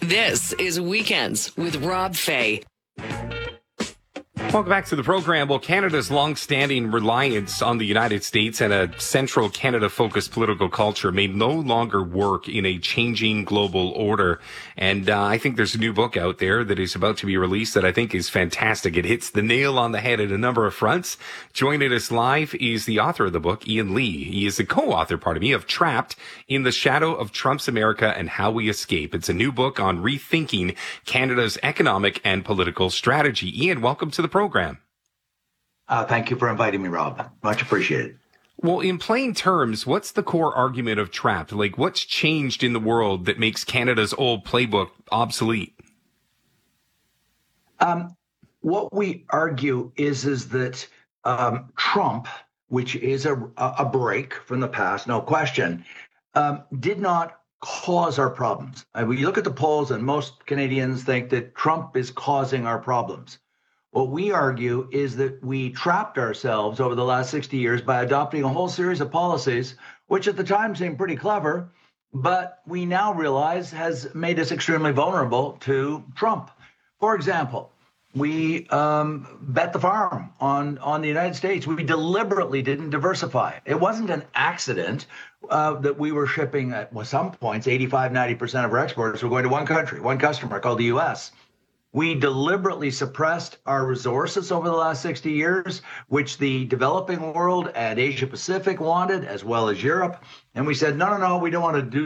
This is Weekends with Rob Fay. Welcome back to the program. Well, Canada's long-standing reliance on the United States and a central Canada-focused political culture may no longer work in a changing global order. And I think there's a new book out there that is about to be released that I think is fantastic. It hits the nail on the head at a number of fronts. Joining us live is the author of the book, Ian Lee. He is the co-author, of Trapped in the Shadow of Trump's America and How We Escape. It's a new book on rethinking Canada's economic and political strategy. Ian, welcome to the program. Thank you for inviting me, Rob. Much appreciated. Well, in plain terms, what's the core argument of Trapped? Like, what's changed in the world that makes Canada's old playbook obsolete? What we argue is that Trump, which is a break from the past, no question, did not cause our problems. We look at the polls, and most Canadians think that Trump is causing our problems. What we argue is that we trapped ourselves over the last 60 years by adopting a whole series of policies, which at the time seemed pretty clever, but we now realize has made us extremely vulnerable to Trump. For example, we bet the farm on the United States. We deliberately didn't diversify. It wasn't an accident that we were shipping at some points, 85, 90% of our exports were going to one country, one customer called the U.S. We deliberately suppressed our resources over the last 60 years, which the developing world and Asia Pacific wanted, as well as Europe. And we said, no, we don't want to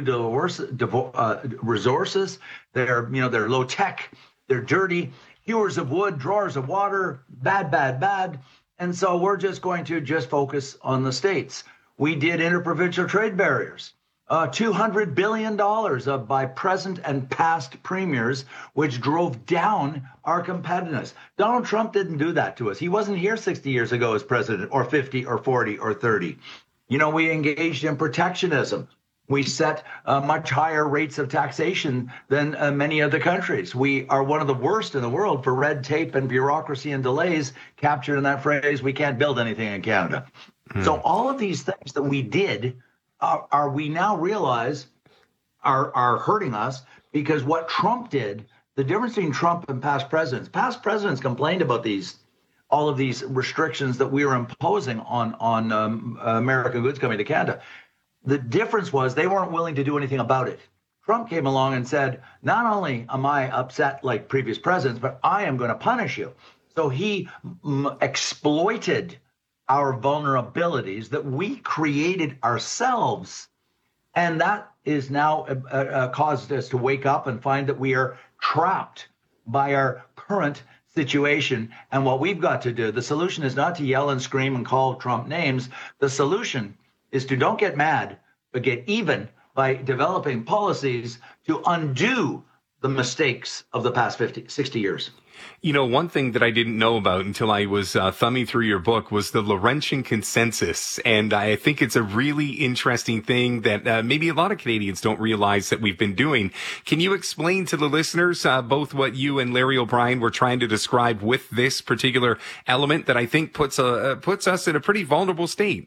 do resources. They're low tech, they're dirty, hewers of wood, drawers of water, bad. And so we're just going to focus on the states. We did interprovincial trade barriers. $200 billion by present and past premiers, which drove down our competitiveness. Donald Trump didn't do that to us. He wasn't here 60 years ago as president, or 50 or 40 or 30. We engaged in protectionism. We set much higher rates of taxation than many other countries. We are one of the worst in the world for red tape and bureaucracy and delays, captured in that phrase, we can't build anything in Canada. So all of these things that we did we now realize are hurting us, because what Trump did, the difference between Trump and past presidents complained about all of these restrictions that we were imposing on American goods coming to Canada. The difference was they weren't willing to do anything about it. Trump came along and said, not only am I upset like previous presidents, but I am going to punish you. So he exploited our vulnerabilities that we created ourselves. And that is now caused us to wake up and find that we are trapped by our current situation. And what we've got to do, the solution is not to yell and scream and call Trump names. The solution is to don't get mad, but get even by developing policies to undo the mistakes of the past 60 years. One thing that I didn't know about until I was thumbing through your book was the Laurentian Consensus. And I think it's a really interesting thing that maybe a lot of Canadians don't realize that we've been doing. Can you explain to the listeners both what you and Larry O'Brien were trying to describe with this particular element that I think puts us in a pretty vulnerable state?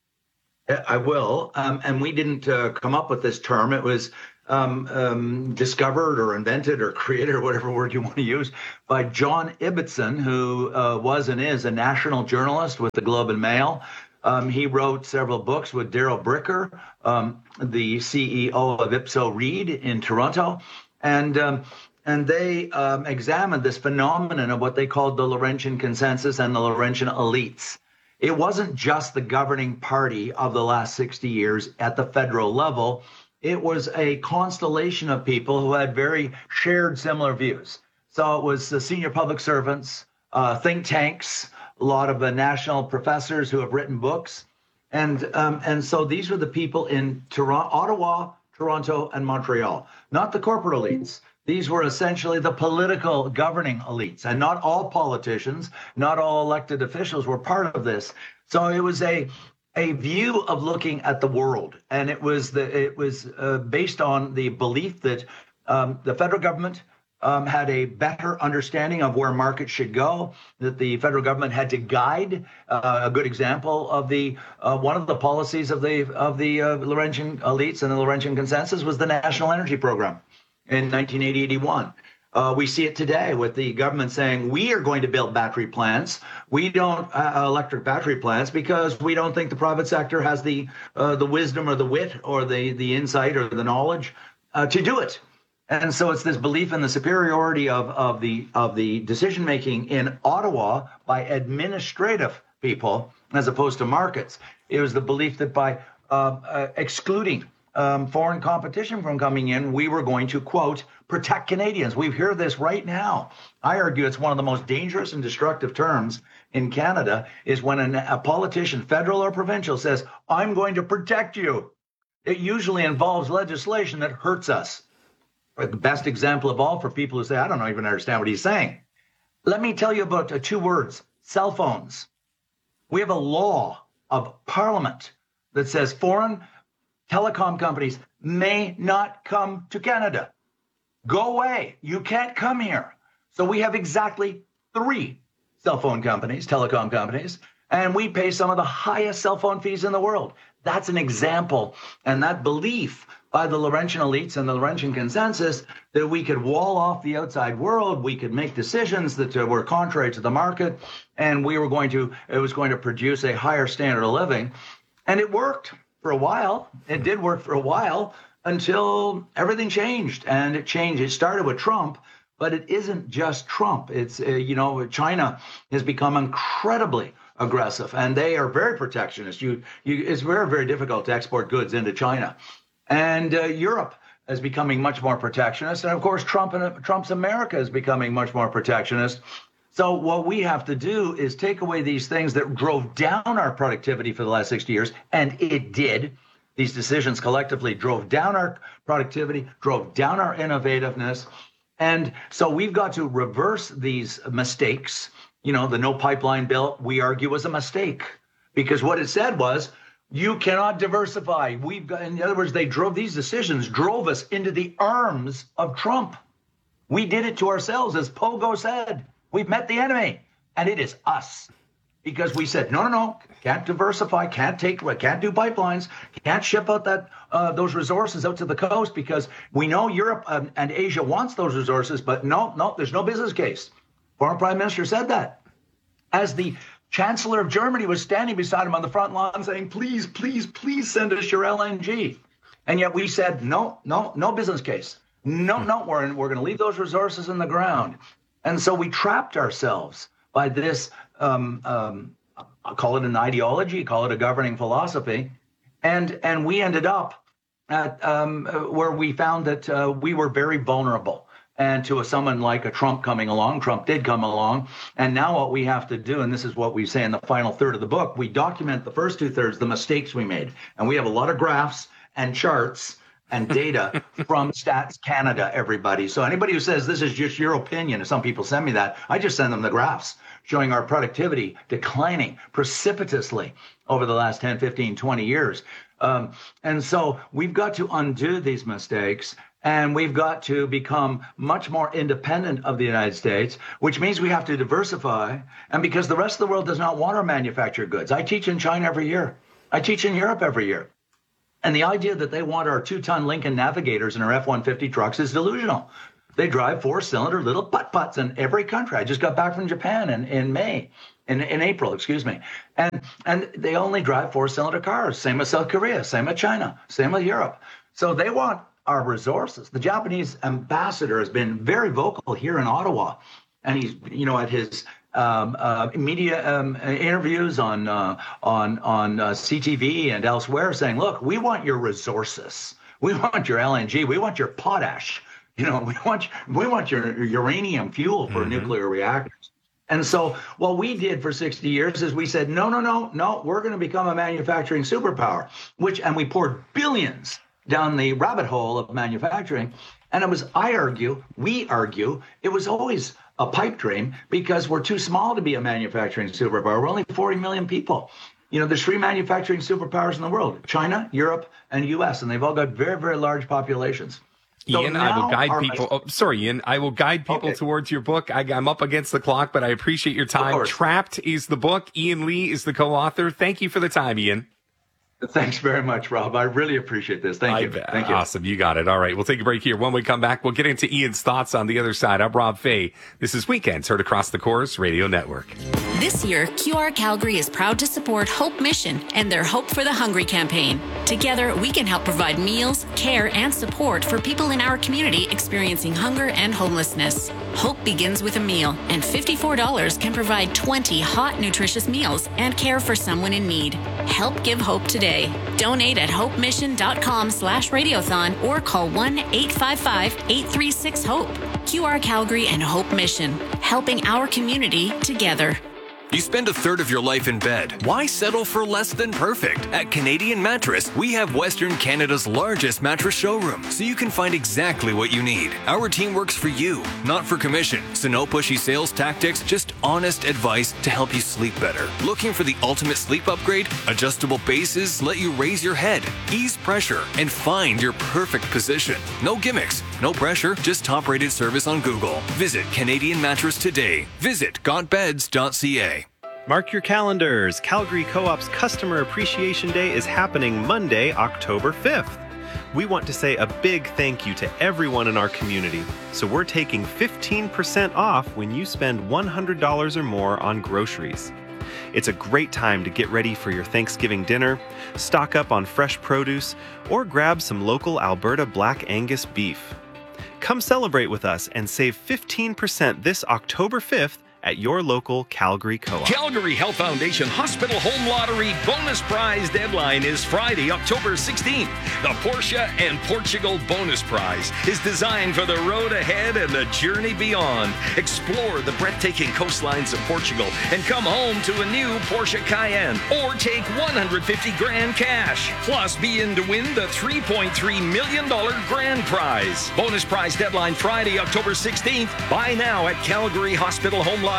I will. And we didn't come up with this term. It was discovered or invented or created, or whatever word you want to use, by John Ibbitson, who was and is a national journalist with the Globe and Mail. He wrote several books with Daryl Bricker, the CEO of Ipso Reid in Toronto. And they examined this phenomenon of what they called the Laurentian Consensus and the Laurentian elites. It wasn't just the governing party of the last 60 years at the federal level. It was a constellation of people who had very shared similar views. So it was the senior public servants, think tanks, a lot of the national professors who have written books. And so these were the people in Ottawa, Toronto, and Montreal, not the corporate elites. These were essentially the political governing elites, and not all politicians, not all elected officials were part of this. So it was a view of looking at the world, and it was based on the belief that the federal government had a better understanding of where markets should go, that the federal government had to guide. A good example of one of the policies of the Laurentian elites and the Laurentian Consensus was the National Energy Program. in 1980-81. We see it today with the government saying we are going to build battery plants. We don't electric battery plants because we don't think the private sector has the wisdom or the wit or the insight or the knowledge to do it. And so it's this belief in the superiority of the decision making in Ottawa by administrative people as opposed to markets. It was the belief that by excluding foreign competition from coming in, we were going to, quote, protect Canadians. We hear this right now. I argue it's one of the most dangerous and destructive terms in Canada is when a politician, federal or provincial, says, I'm going to protect you. It usually involves legislation that hurts us. The best example of all for people who say, I don't even understand what he's saying. Let me tell you about 2 words, cell phones. We have a law of Parliament that says foreign telecom companies may not come to Canada. Go away. You can't come here. So we have exactly 3 cell phone companies, telecom companies, and we pay some of the highest cell phone fees in the world. That's an example. And that belief by the Laurentian elites and the Laurentian consensus that we could wall off the outside world, we could make decisions that were contrary to the market, and it was going to produce a higher standard of living. And it worked for a while. It did work for a while until everything changed. And it changed. It started with Trump, but it isn't just Trump. It's, China has become incredibly aggressive, and they are very protectionist. It's very, very difficult to export goods into China. And Europe is becoming much more protectionist. And of course, Trump's America is becoming much more protectionist. So what we have to do is take away these things that drove down our productivity for the last 60 years, and it did. These decisions collectively drove down our productivity, drove down our innovativeness. And so we've got to reverse these mistakes. The no pipeline bill, we argue, was a mistake because what it said was, you cannot diversify. In other words, these decisions drove us into the arms of Trump. We did it to ourselves, as Pogo said. We've met the enemy, and it is us. Because we said, no, can't diversify, can't do pipelines, can't ship out those resources out to the coast because we know Europe and Asia wants those resources, but no, there's no business case. Foreign Prime Minister said that. As the Chancellor of Germany was standing beside him on the front lawn saying, please, please, please send us your LNG. And yet we said, no business case. No, we're going to leave those resources in the ground. And so we trapped ourselves by this, I'll call it an ideology, call it a governing philosophy. And we ended up at where we found that we were very vulnerable. And to someone like a Trump coming along, Trump did come along. And now what we have to do, and this is what we say in the final third of the book, we document the first 2/3, the mistakes we made. And we have a lot of graphs and charts and data from Stats Canada, everybody. So anybody who says this is just your opinion, and some people send me that, I just send them the graphs showing our productivity declining precipitously over the last 10, 15, 20 years. And so we've got to undo these mistakes. And we've got to become much more independent of the United States, which means we have to diversify. And because the rest of the world does not want our manufactured goods. I teach in China every year. I teach in Europe every year. And the idea that they want our 2-ton Lincoln Navigators and our F-150 trucks is delusional. They drive 4-cylinder little putt-putts in every country. I just got back from Japan in April, excuse me. And they only drive 4-cylinder cars. Same with South Korea, same with China, same with Europe. So they want our resources. The Japanese ambassador has been very vocal here in Ottawa, and he's, at his media interviews on CTV and elsewhere, saying, "Look, we want your resources. We want your LNG. We want your potash. We want your uranium fuel for nuclear reactors." And so what we did for 60 years is we said, no, we're going to become a manufacturing superpower, and we poured billions down the rabbit hole of manufacturing. And we argue, it was always a pipe dream because we're too small to be a manufacturing superpower. We're only 40 million people. There's 3 manufacturing superpowers in the world, China, Europe, and US, and they've all got very, very large populations. So Ian, I will guide people. Ian, I will guide people towards your book. I'm up against the clock, but I appreciate your time. Trapped is the book. Ian Lee is the co-author. Thank you for the time, Ian. Thanks very much, Rob. I really appreciate this. Thank you. Thank you. Awesome. You got it. All right. We'll take a break here. When we come back, we'll get into Ian's thoughts on the other side. I'm Rob Fay. This is Weekends, heard across the Corus Radio Network. This year, QR Calgary is proud to support Hope Mission and their Hope for the Hungry campaign. Together, we can help provide meals, care, and support for people in our community experiencing hunger and homelessness. Hope begins with a meal, and $54 can provide 20 hot, nutritious meals and care for someone in need. Help give hope today. Donate at hopemission.com/radiothon or call 1-855-836-HOPE. QR Calgary and Hope Mission, helping our community together. You spend a third of your life in bed. Why settle for less than perfect? At Canadian Mattress, we have Western Canada's largest mattress showroom, so you can find exactly what you need. Our team works for you, not for commission. So no pushy sales tactics, just honest advice to help you sleep better. Looking for the ultimate sleep upgrade? Adjustable bases let you raise your head, ease pressure, and find your perfect position. No gimmicks, no pressure, just top-rated service on Google. Visit Canadian Mattress today. Visit gotbeds.ca. Mark your calendars. Calgary Co-op's Customer Appreciation Day is happening Monday, October 5th. We want to say a big thank you to everyone in our community. So we're taking 15% off when you spend $100 or more on groceries. It's a great time to get ready for your Thanksgiving dinner, stock up on fresh produce, or grab some local Alberta Black Angus beef. Come celebrate with us and save 15% this October 5th at your local Calgary Co-op. Calgary Health Foundation Hospital Home Lottery bonus prize deadline is Friday, October 16th. The Porsche and Portugal bonus prize is designed for the road ahead and the journey beyond. Explore the breathtaking coastlines of Portugal and come home to a new Porsche Cayenne, or take $150,000 cash. Plus, be in to win the $3.3 million grand prize. Bonus prize deadline Friday, October 16th. Buy now at CalgaryHospitalHomeLottery.com.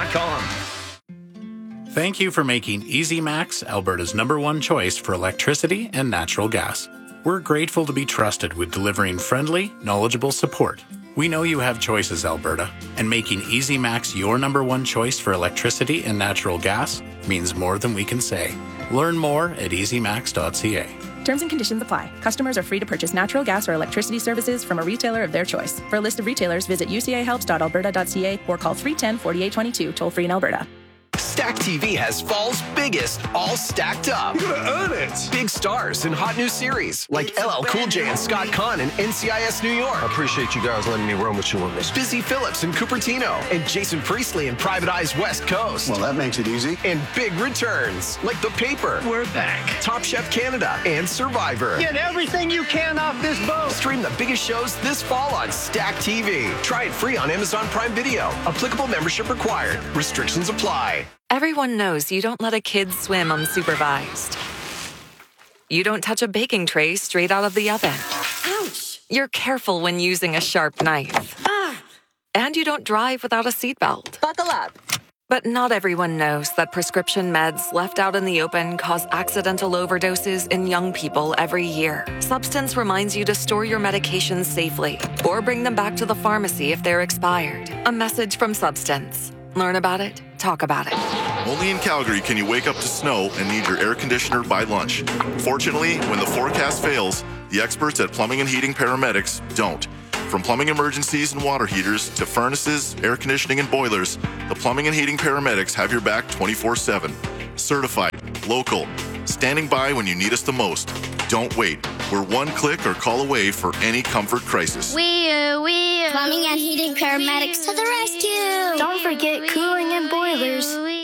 Thank you for making EasyMax Alberta's #1 choice for electricity and natural gas. We're grateful to be trusted with delivering friendly, knowledgeable support. We know you have choices, Alberta, and making EasyMax your #1 choice for electricity and natural gas means more than we can say. Learn more at easymax.ca. Terms and conditions apply. Customers are free to purchase natural gas or electricity services from a retailer of their choice. For a list of retailers, visit ucahelps.alberta.ca or call 310-4822, toll-free in Alberta. Stack TV has fall's biggest, all stacked up. You're gonna earn it. Big stars in hot new series like LL Cool J and Scott Conn in NCIS New York. I appreciate you guys letting me run with you on this. Busy Phillips in Cupertino and Jason Priestley in Private Eye's West Coast. Well, that makes it easy. And big returns like The Paper. We're back. Top Chef Canada and Survivor. Get everything you can off this boat. Stream the biggest shows this fall on Stack TV. Try it free on Amazon Prime Video. Applicable membership required. Restrictions apply. Everyone knows you don't let a kid swim unsupervised. You don't touch a baking tray straight out of the oven. Ouch! You're careful when using a sharp knife. Ah! And you don't drive without a seatbelt. Buckle up. But not everyone knows that prescription meds left out in the open cause accidental overdoses in young people every year. Substance reminds you to store your medications safely or bring them back to the pharmacy if they're expired. A message from Substance. Learn about it, talk about it. Only in Calgary can you wake up to snow and need your air conditioner by lunch. Fortunately, when the forecast fails, the experts at Plumbing and Heating Paramedics don't. From plumbing emergencies and water heaters to furnaces, air conditioning, and boilers, the Plumbing and Heating Paramedics have your back 24/7. Certified, local, standing by when you need us the most. Don't wait. We're one click or call away for any comfort crisis. Plumbing and Heating Paramedics to the rescue. Don't forget cooling and boilers.